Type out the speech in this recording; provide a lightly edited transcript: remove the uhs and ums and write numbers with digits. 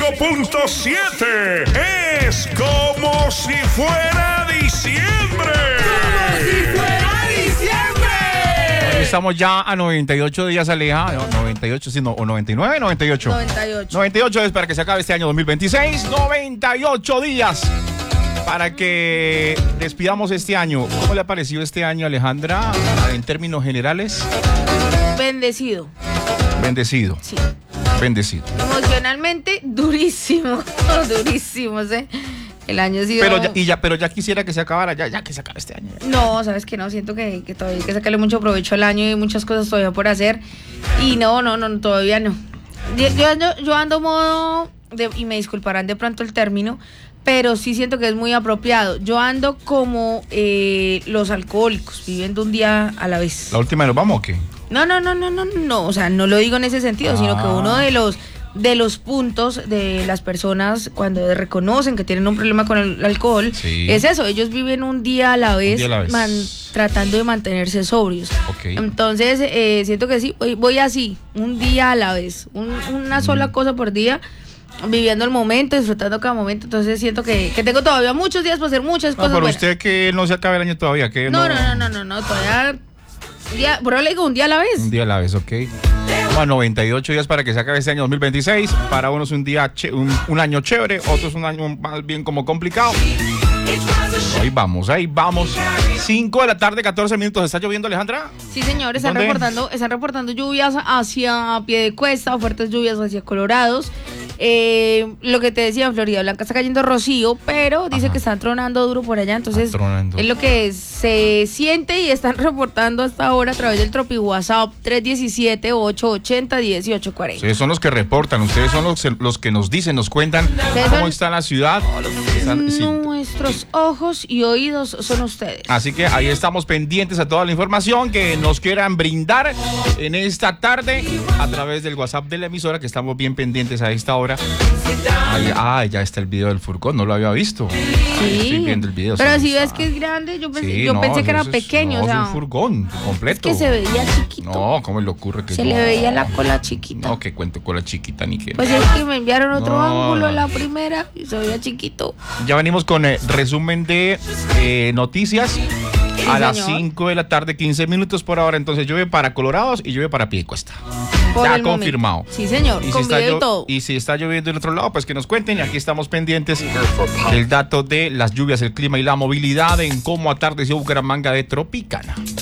95.7. Es como si fuera diciembre. ¡Como si fuera diciembre! Estamos ya a 98 días, Aleja. 98, sí, no, o 99, 98. 98 es para que se acabe este año 2026. 98 días para que despidamos este año. ¿Cómo le ha parecido este año, Alejandra, en términos generales? Bendecido. Bendecido. Sí. Bendecido. Emocionalmente, durísimo. Durísimo, ¿sí? El año ha sido... Pero ya quisiera que se acabara, ya que se acabe este año. No, sabes que no, siento que todavía hay que sacarle mucho provecho al año y muchas cosas todavía por hacer. Y no, todavía no. Yo ando modo, y me disculparán de pronto el término, pero sí siento que es muy apropiado. Yo ando como los alcohólicos, viviendo un día a la vez. ¿La última de los vamos o qué? No, o sea, no lo digo en ese sentido, sino que uno de los puntos de las personas cuando reconocen que tienen un problema con el alcohol, sí, es eso, ellos viven un día a la vez, tratando de mantenerse sobrios. Okay. Entonces, siento que sí, voy así, un día a la vez, una sola cosa por día, viviendo el momento, disfrutando cada momento. Entonces siento que tengo todavía muchos días para hacer muchas cosas. Pero buenas. usted que no se acabe el año todavía, que no, todavía... Pero le digo un día a la vez. Un día a la vez, ok. Bueno, 98 días para que se acabe este año 2026. Para unos un día un año chévere, otros un año más bien como complicado. Ahí vamos. 5 de la tarde, 14 minutos. ¿Está lloviendo, Alejandra? Sí, señor, están reportando lluvias hacia Piedecuesta, fuertes lluvias hacia Colorados. Lo que te decía, en Florida Blanca está cayendo rocío, pero dice que están tronando duro por allá, entonces es lo que se siente y están reportando hasta ahora a través del Tropi WhatsApp 317-880-1840. Ustedes son los que reportan, ustedes son los que nos dicen, nos cuentan cómo está la ciudad. Nuestros ojos y oídos son ustedes. Así que ahí estamos pendientes a toda la información que nos quieran brindar en esta tarde a través del WhatsApp de la emisora, que estamos bien pendientes a esta hora. Ya está el video del furgón, no lo había visto. Sí, estoy viendo el video. Pero si ves que es grande, yo pensé que era pequeño. No, es un furgón completo. Es que se veía chiquito. No, ¿cómo le ocurre que se le veía la cola chiquita? No, que cuento cola chiquita ni que. Pues es que me enviaron otro ángulo en la primera y se veía chiquito. Ya venimos con el resumen de noticias. Sí, a las 5 de la tarde, 15 minutos por ahora. Entonces llueve para Colorados y llueve para Piedecuesta. Ya confirmado. Sí, señor, con video y todo. Y si está lloviendo en otro lado, pues que nos cuenten. Y aquí estamos pendientes del dato de las lluvias, el clima y la movilidad en cómo atardeció Bucaramanga de Tropicana.